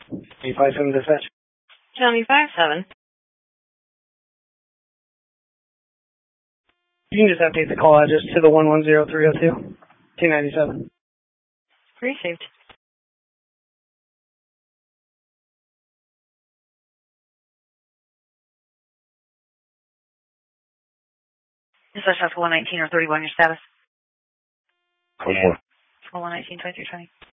857 dispatch. County 57. You can just update the call address to the 110302. 297. Received. Dispatch house 119 or 31, your status? 1 more. 119, 2320.